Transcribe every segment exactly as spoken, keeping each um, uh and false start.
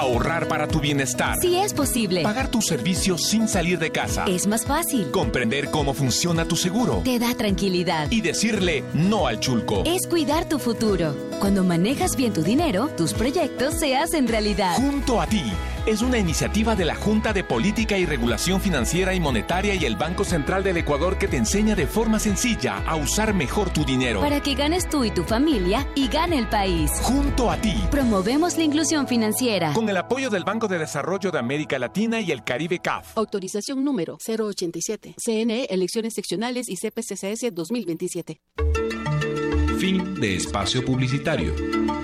Ahorrar para tu bienestar. Sí es posible. Pagar tus servicios sin salir de casa. Es más fácil. Comprender cómo funciona tu seguro. Te da tranquilidad. Y decirle no al chulco. Es cuidar tu futuro. Cuando manejas bien tu dinero, tus proyectos se hacen realidad. Junto a ti. Es una iniciativa de la Junta de Política y Regulación Financiera y Monetaria y el Banco Central del Ecuador que te enseña de forma sencilla a usar mejor tu dinero. Para que ganes tú y tu familia y gane el país. Junto a ti. Promovemos la inclusión financiera. Con el apoyo del Banco de Desarrollo de América Latina y el Caribe C A F. Autorización número cero ochenta y siete. C N E, Elecciones Seccionales y C P C C S dos mil veintisiete. Fin de espacio publicitario.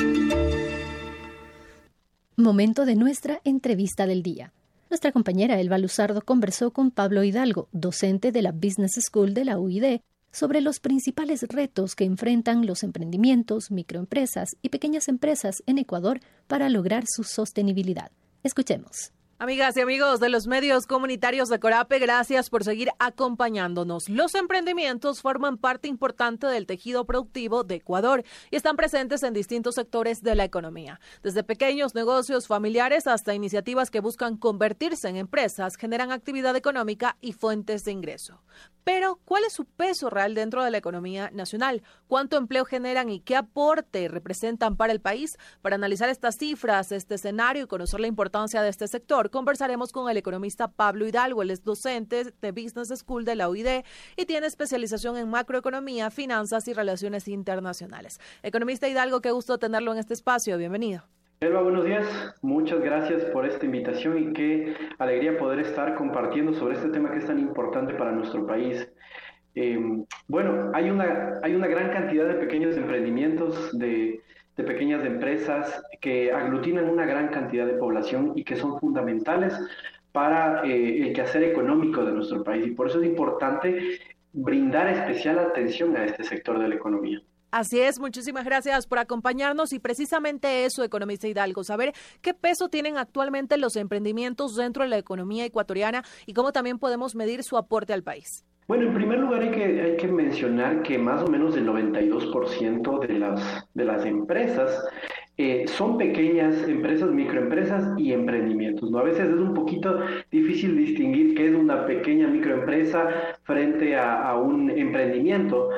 Momento de nuestra entrevista del día. Nuestra compañera Elba Luzardo conversó con Pablo Hidalgo, docente de la Business School de la U I D, sobre los principales retos que enfrentan los emprendimientos, microempresas y pequeñas empresas en Ecuador para lograr su sostenibilidad. Escuchemos. Amigas y amigos de los medios comunitarios de Corape, gracias por seguir acompañándonos. Los emprendimientos forman parte importante del tejido productivo de Ecuador y están presentes en distintos sectores de la economía. Desde pequeños negocios familiares hasta iniciativas que buscan convertirse en empresas, generan actividad económica y fuentes de ingreso. Pero, ¿cuál es su peso real dentro de la economía nacional? ¿Cuánto empleo generan y qué aporte representan para el país? Para analizar estas cifras, este escenario y conocer la importancia de este sector, conversaremos con el economista Pablo Hidalgo. Él es docente de Business School de la U I D y tiene especialización en macroeconomía, finanzas y relaciones internacionales. Economista Hidalgo, qué gusto tenerlo en este espacio. Bienvenido. Elba, buenos días. Muchas gracias por esta invitación y qué alegría poder estar compartiendo sobre este tema que es tan importante para nuestro país. Eh, bueno, hay una, hay una gran cantidad de pequeños emprendimientos, de, de pequeñas empresas que aglutinan una gran cantidad de población y que son fundamentales para eh, el quehacer económico de nuestro país. Y por eso es importante brindar especial atención a este sector de la economía. Así es, muchísimas gracias por acompañarnos y precisamente eso, economista Hidalgo, saber qué peso tienen actualmente los emprendimientos dentro de la economía ecuatoriana y cómo también podemos medir su aporte al país. Bueno, en primer lugar hay que, hay que mencionar que más o menos el noventa y dos por ciento de las, de las empresas eh, son pequeñas empresas, microempresas y emprendimientos, ¿no? A veces es un poquito difícil distinguir qué es una pequeña microempresa frente a, a un emprendimiento.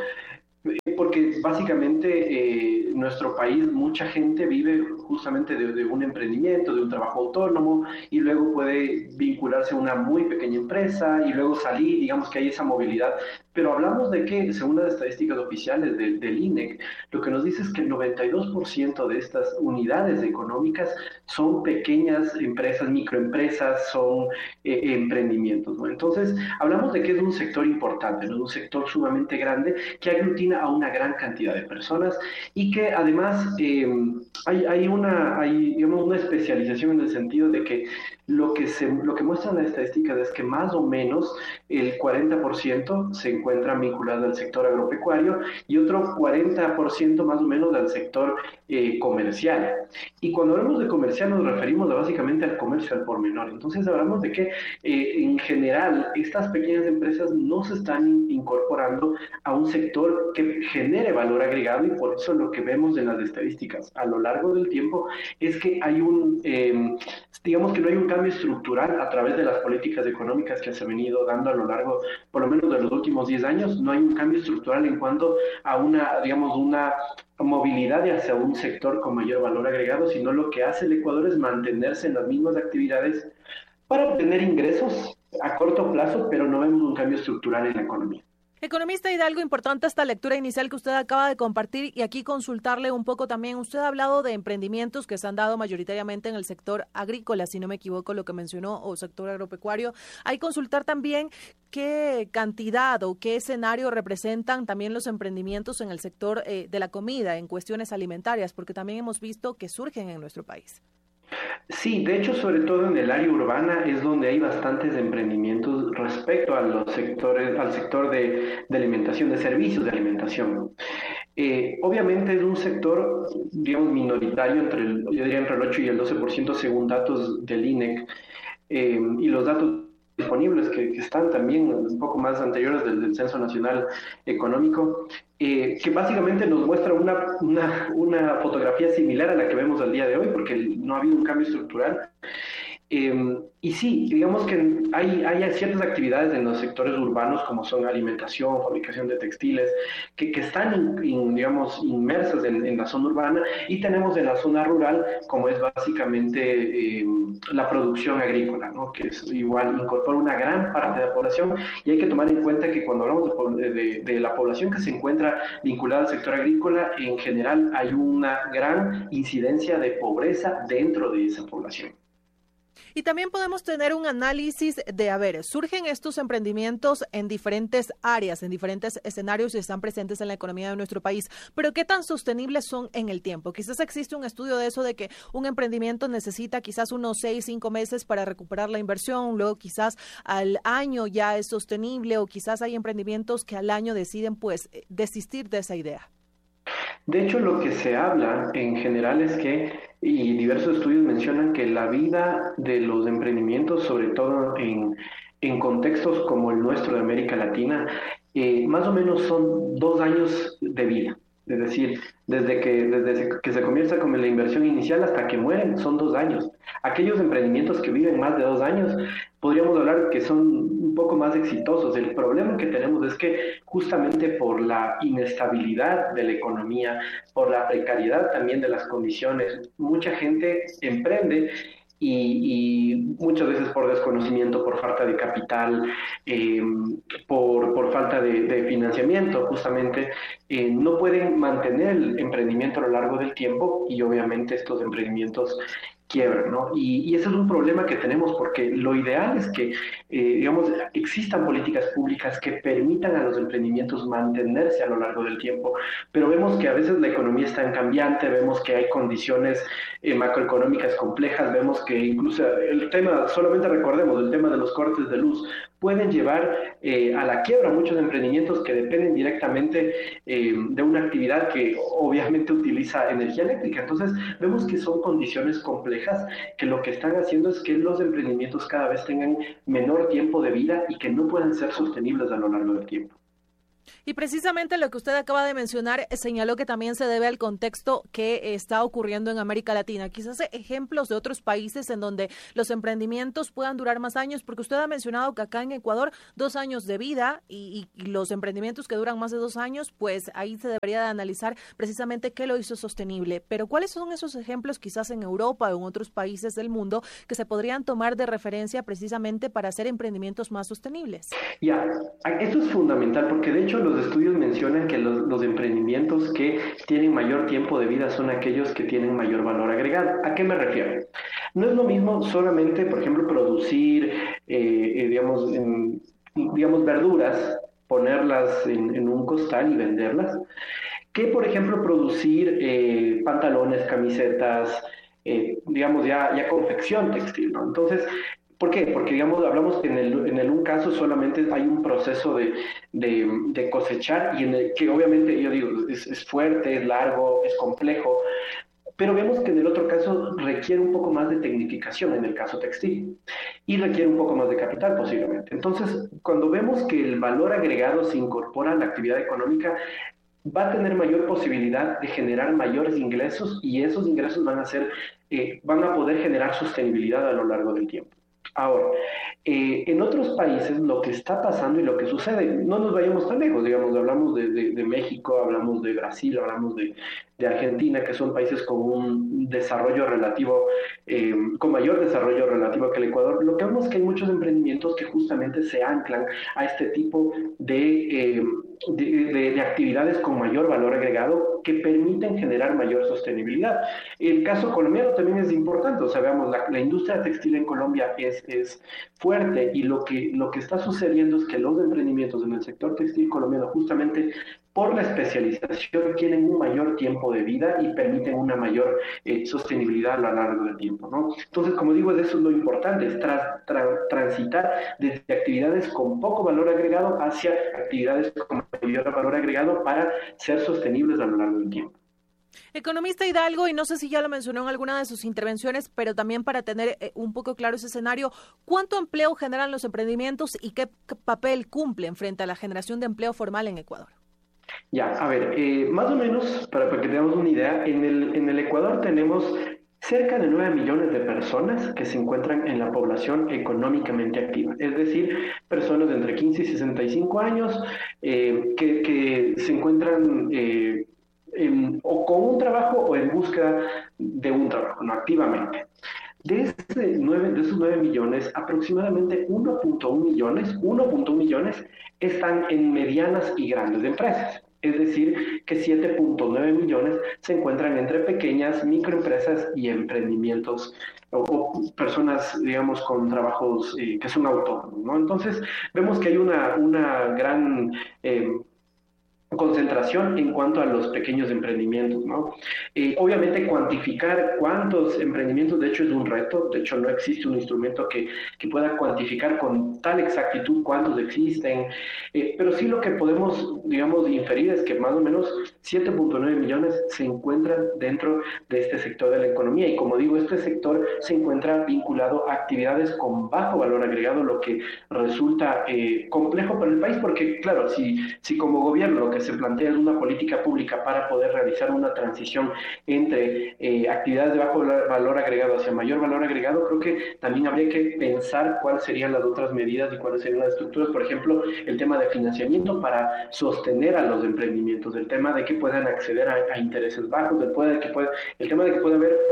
Porque básicamente eh, nuestro país, mucha gente vive justamente de, de un emprendimiento, de un trabajo autónomo y luego puede vincularse a una muy pequeña empresa y luego salir, digamos que hay esa movilidad. Pero hablamos de que, según las estadísticas oficiales de, del I N E C, lo que nos dice es que el noventa y dos por ciento de estas unidades económicas son pequeñas empresas, microempresas, son eh, emprendimientos, ¿no? Entonces, hablamos de que es un sector importante, ¿no? Un sector sumamente grande que aglutina a una gran cantidad de personas y que además eh, hay, hay, una, hay digamos, una especialización en el sentido de que lo que, se, lo que muestran las estadísticas es que más o menos el cuarenta por ciento se encuentra vinculado al sector agropecuario y otro cuarenta por ciento más o menos al sector eh, comercial. Y cuando hablamos de comercial nos referimos a, básicamente al comercio al por menor. Entonces hablamos de que eh, en general estas pequeñas empresas no se están incorporando a un sector que genere valor agregado y por eso lo que vemos en las estadísticas a lo largo del tiempo es que hay un, eh, digamos que no hay un cambio estructural a través de las políticas económicas que se han venido dando a lo largo, por lo menos de los últimos diez años, no hay un cambio estructural en cuanto a una, digamos, una movilidad hacia un sector con mayor valor agregado, sino lo que hace el Ecuador es mantenerse en las mismas actividades para obtener ingresos a corto plazo, pero no vemos un cambio estructural en la economía. Economista Hidalgo, importante esta lectura inicial que usted acaba de compartir y aquí consultarle un poco también. Usted ha hablado de emprendimientos que se han dado mayoritariamente en el sector agrícola, si no me equivoco lo que mencionó, o sector agropecuario. Hay que consultar también qué cantidad o qué escenario representan también los emprendimientos en el sector eh, de la comida, en cuestiones alimentarias, porque también hemos visto que surgen en nuestro país. Sí, de hecho, sobre todo en el área urbana es donde hay bastantes emprendimientos respecto a los sectores, al sector de, de alimentación, de servicios de alimentación. Eh, obviamente es un sector, digamos, minoritario, entre el, yo diría entre el ocho y el doce por ciento según datos del I N E C, eh, y los datos disponibles que, que están también un poco más anteriores del, del Censo Nacional Económico, eh, que básicamente nos muestra una, una, una fotografía similar a la que vemos al día de hoy, porque no ha habido un cambio estructural. Eh, y sí, digamos que hay, hay ciertas actividades en los sectores urbanos, como son alimentación, fabricación de textiles, que, que están, in, in, digamos, inmersas en, en la zona urbana, y tenemos en la zona rural, como es básicamente eh, la producción agrícola, ¿no? Que es igual, incorpora una gran parte de la población, y hay que tomar en cuenta que cuando hablamos de, de, de la población que se encuentra vinculada al sector agrícola, en general hay una gran incidencia de pobreza dentro de esa población. Y también podemos tener un análisis de, a ver, surgen estos emprendimientos en diferentes áreas, en diferentes escenarios y están presentes en la economía de nuestro país, pero ¿qué tan sostenibles son en el tiempo? Quizás existe un estudio de eso, de que un emprendimiento necesita quizás unos seis, cinco meses para recuperar la inversión, luego quizás al año ya es sostenible, o quizás hay emprendimientos que al año deciden pues desistir de esa idea. De hecho, lo que se habla en general es que, y diversos estudios mencionan que la vida de los emprendimientos, sobre todo en, en contextos como el nuestro de América Latina, eh, más o menos son dos años de vida. Es decir, desde que, desde que se comienza con la inversión inicial hasta que mueren, son dos años. Aquellos emprendimientos que viven más de dos años, podríamos hablar que son un poco más exitosos. El problema que tenemos es que justamente por la inestabilidad de la economía, por la precariedad también de las condiciones, mucha gente emprende y, y muchas veces por desconocimiento, por falta de capital, eh, por, por falta de, de financiamiento, justamente, eh, no pueden mantener el emprendimiento a lo largo del tiempo, y obviamente estos emprendimientos quiebran, ¿no? Y, y ese es un problema que tenemos, porque lo ideal es que, eh, digamos, existan políticas públicas que permitan a los emprendimientos mantenerse a lo largo del tiempo, pero vemos que a veces la economía está en cambiante, vemos que hay condiciones eh, macroeconómicas complejas, vemos que incluso el tema, solamente recordemos, el tema de los cortes de luz, pueden llevar eh, a la quiebra muchos emprendimientos que dependen directamente eh, de una actividad que obviamente utiliza energía eléctrica. Entonces, vemos que son condiciones complejas que lo que están haciendo es que los emprendimientos cada vez tengan menor tiempo de vida y que no puedan ser sostenibles a lo largo del tiempo. Y precisamente lo que usted acaba de mencionar señaló que también se debe al contexto que está ocurriendo en América Latina. Quizás ejemplos de otros países en donde los emprendimientos puedan durar más años, porque usted ha mencionado que acá en Ecuador dos años de vida y, y los emprendimientos que duran más de dos años, pues ahí se debería de analizar precisamente qué lo hizo sostenible. Pero ¿cuáles son esos ejemplos quizás en Europa o en otros países del mundo que se podrían tomar de referencia precisamente para hacer emprendimientos más sostenibles? Ya, esto es fundamental, porque de hecho los estudios mencionan que los, los emprendimientos que tienen mayor tiempo de vida son aquellos que tienen mayor valor agregado. ¿A qué me refiero? No es lo mismo solamente, por ejemplo, producir, eh, digamos, en, digamos, verduras, ponerlas en, en un costal y venderlas, que, por ejemplo, producir eh, pantalones, camisetas, eh, digamos, ya, ya confección textil, ¿no? Entonces, ¿por qué? Porque, digamos, hablamos que en el, en el un caso solamente hay un proceso de, de, de cosechar, y en el que obviamente, yo digo, es, es fuerte, es largo, es complejo, pero vemos que en el otro caso requiere un poco más de tecnificación, en el caso textil, y requiere un poco más de capital posiblemente. Entonces, cuando vemos que el valor agregado se incorpora a la actividad económica, va a tener mayor posibilidad de generar mayores ingresos, y esos ingresos van a ser, eh, van a poder generar sostenibilidad a lo largo del tiempo. Ahora, eh, en otros países lo que está pasando y lo que sucede, no nos vayamos tan lejos, digamos, hablamos de, de, de México, hablamos de Brasil, hablamos de, de Argentina, que son países con un desarrollo relativo, eh, con mayor desarrollo relativo que el Ecuador. Lo que vemos es que hay muchos emprendimientos que justamente se anclan a este tipo de, eh, de, de, de actividades con mayor valor agregado que permiten generar mayor sostenibilidad. El caso colombiano también es importante, o sea, veamos, la, la industria textil en Colombia es, es fuerte, y lo que, lo que está sucediendo es que los emprendimientos en el sector textil colombiano, justamente por la especialización, tienen un mayor tiempo de vida y permiten una mayor eh, sostenibilidad a lo largo del tiempo, ¿no? Entonces, como digo, eso es lo importante, es tra tra transitar desde actividades con poco valor agregado hacia actividades con mayor valor agregado para ser sostenibles a lo largo del tiempo. Economista Hidalgo, y no sé si ya lo mencionó en alguna de sus intervenciones, pero también para tener eh, un poco claro ese escenario, ¿cuánto empleo generan los emprendimientos y qué, qué papel cumplen frente a la generación de empleo formal en Ecuador? Ya, a ver, eh, más o menos, para, para que tengamos una idea, en el, en el Ecuador tenemos cerca de nueve millones de personas que se encuentran en la población económicamente activa, es decir, personas de entre quince y sesenta y cinco años eh, que, que se encuentran eh, en, o con un trabajo o en busca de un trabajo, no activamente. De, ese nueve, de esos nueve millones, aproximadamente uno punto uno millones, uno punto uno millones están en medianas y grandes empresas. Es decir, que siete punto nueve millones se encuentran entre pequeñas, microempresas y emprendimientos o, o personas, digamos, con trabajos eh, que son autónomos, ¿no? Entonces, vemos que hay una, una gran eh, concentración en cuanto a los pequeños emprendimientos, ¿no? Eh, obviamente cuantificar cuántos emprendimientos, de hecho es un reto, de hecho no existe un instrumento que, que pueda cuantificar con tal exactitud cuántos existen, eh, pero sí lo que podemos, digamos, inferir es que más o menos siete punto nueve millones se encuentran dentro de este sector de la economía, y como digo, este sector se encuentra vinculado a actividades con bajo valor agregado, lo que resulta eh, complejo para el país, porque claro, si, si como gobierno lo que se plantea es una política pública para poder realizar una transición entre eh, actividades de bajo valor agregado hacia mayor valor agregado, creo que también habría que pensar cuáles serían las otras medidas y cuáles serían las estructuras, por ejemplo, el tema de financiamiento para sostener a los emprendimientos, el tema de que puedan acceder a, a intereses bajos, el, puede, que puede, el tema de que pueda haber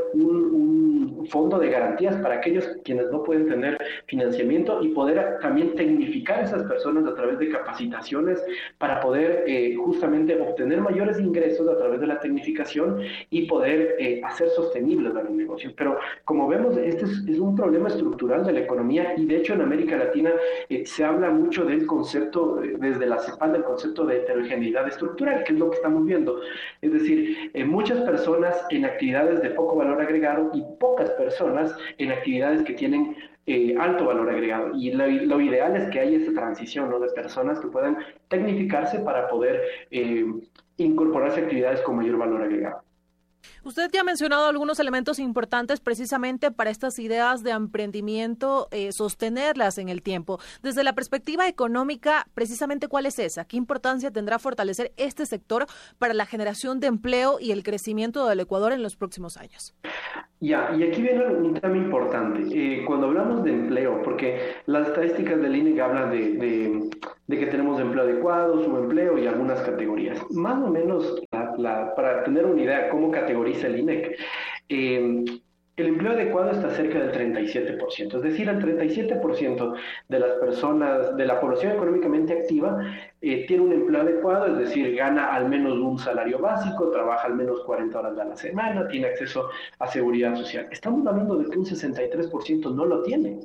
un, un fondo de garantías para aquellos quienes no pueden tener financiamiento, y poder también tecnificar a esas personas a través de capacitaciones para poder eh, justamente obtener mayores ingresos a través de la tecnificación y poder eh, hacer sostenibles los negocios. Pero como vemos, este es, es un problema estructural de la economía, y de hecho en América Latina eh, se habla mucho del concepto, eh, desde la CEPAL, del concepto de heterogeneidad estructural, que es lo que estamos viendo. Es decir, eh, muchas personas en actividades de poco valor agregado y pocas personas en actividades que tienen Eh, alto valor agregado, y lo, lo ideal es que haya esa transición, ¿no?, de personas que puedan tecnificarse para poder eh, incorporarse a actividades con mayor valor agregado. Usted ya ha mencionado algunos elementos importantes precisamente para estas ideas de emprendimiento, eh, sostenerlas en el tiempo. Desde la perspectiva económica, precisamente, ¿cuál es esa? ¿Qué importancia tendrá fortalecer este sector para la generación de empleo y el crecimiento del Ecuador en los próximos años? Ya, y aquí viene un tema importante. Eh, cuando hablamos de empleo, porque las estadísticas del I N E C hablan de, de, de que tenemos empleo adecuado, subempleo y algunas categorías. Más o menos, la, la, para tener una idea cómo categoriza el I N E C, eh, el empleo adecuado está cerca del treinta y siete por ciento, es decir, el treinta y siete por ciento de las personas, de la población económicamente activa, eh, tiene un empleo adecuado, es decir, gana al menos un salario básico, trabaja al menos cuarenta horas a la semana, tiene acceso a seguridad social. Estamos hablando de que un sesenta y tres por ciento no lo tiene.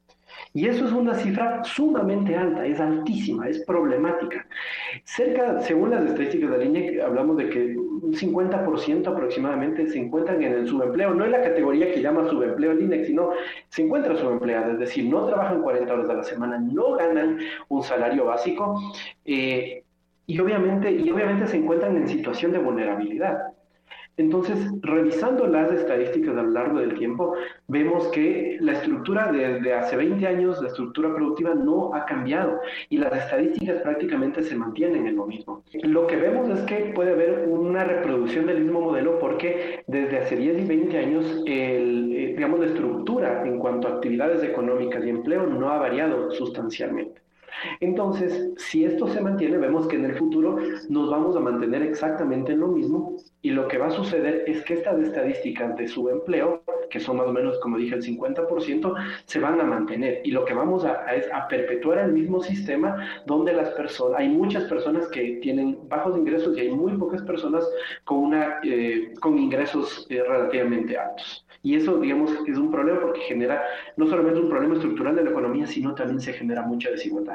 Y eso es una cifra sumamente alta, es altísima, es problemática. Cerca, según las estadísticas del I N E C, hablamos de que un cincuenta por ciento aproximadamente se encuentran en el subempleo, no en la categoría que llama subempleo el I N E C, sino se encuentran subempleadas, es decir, no trabajan cuarenta horas a la semana, no ganan un salario básico eh, y, obviamente, y obviamente se encuentran en situación de vulnerabilidad. Entonces, revisando las estadísticas a lo largo del tiempo, vemos que la estructura desde hace veinte años, la estructura productiva no ha cambiado y las estadísticas prácticamente se mantienen en lo mismo. Lo que vemos es que puede haber una reproducción del mismo modelo porque desde hace diez y veinte años, el, digamos, la estructura en cuanto a actividades económicas y empleo no ha variado sustancialmente. Entonces, si esto se mantiene, vemos que en el futuro nos vamos a mantener exactamente en lo mismo, y lo que va a suceder es que estas estadísticas de subempleo, que son más o menos, como dije, el cincuenta por ciento, se van a mantener, y lo que vamos a, a es a perpetuar el mismo sistema donde las personas, hay muchas personas que tienen bajos ingresos y hay muy pocas personas con, una, eh, con ingresos eh, relativamente altos. Y eso, digamos, es un problema porque genera no solamente un problema estructural de la economía, sino también se genera mucha desigualdad.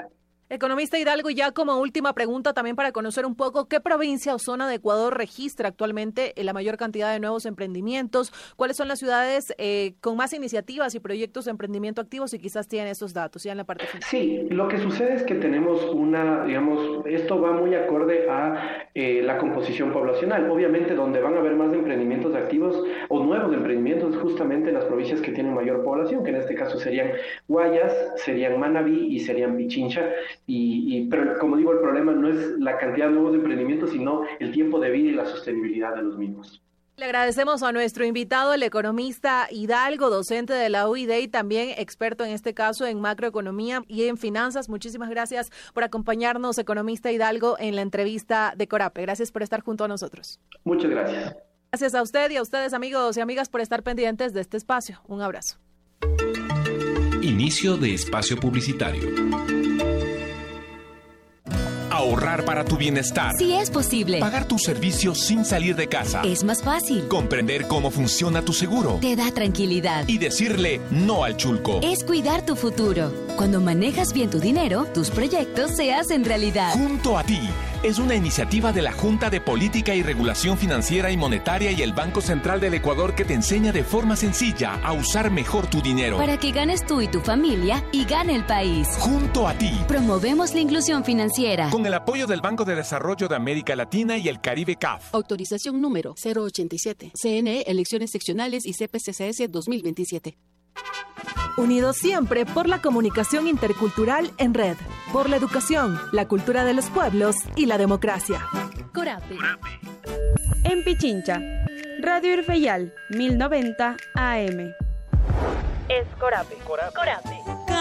Economista Hidalgo, ya como última pregunta también para conocer un poco qué provincia o zona de Ecuador registra actualmente la mayor cantidad de nuevos emprendimientos, cuáles son las ciudades eh, con más iniciativas y proyectos de emprendimiento activos y quizás tienen estos datos ya en la parte final. Sí, lo que sucede es que tenemos una, digamos, esto va muy acorde a eh, la composición poblacional. Obviamente donde van a haber más emprendimientos activos o nuevos emprendimientos justamente en las provincias que tienen mayor población, que en este caso serían Guayas, serían Manabí y serían Pichincha. Y, y, pero como digo, el problema no es la cantidad de nuevos emprendimientos, sino el tiempo de vida y la sostenibilidad de los mismos. Le agradecemos a nuestro invitado, el economista Hidalgo, docente de la U I D y también experto en este caso en macroeconomía y en finanzas. Muchísimas gracias por acompañarnos, economista Hidalgo, en la entrevista de Corape. Gracias por estar junto a nosotros. Muchas gracias. Gracias a usted y a ustedes, amigos y amigas, por estar pendientes de este espacio. Un abrazo. Inicio de espacio publicitario. Ahorrar para tu bienestar. Sí es posible. Pagar tus servicios sin salir de casa. Es más fácil. Comprender cómo funciona tu seguro. Te da tranquilidad. Y decirle no al chulco. Es cuidar tu futuro. Cuando manejas bien tu dinero, tus proyectos se hacen realidad. Junto a ti. Es una iniciativa de la Junta de Política y Regulación Financiera y Monetaria y el Banco Central del Ecuador que te enseña de forma sencilla a usar mejor tu dinero. Para que ganes tú y tu familia y gane el país. Junto a ti. Promovemos la inclusión financiera. Con el apoyo del Banco de Desarrollo de América Latina y el Caribe C A F. Autorización número cero ochenta y siete. C N E, Elecciones Seccionales y C P C C S dos mil veintisiete. Unidos siempre por la comunicación intercultural en red, por la educación, la cultura de los pueblos y la democracia. Corape. En Pichincha, Radio Irfeyal, mil noventa A M. Es Corape. Corape. Corape.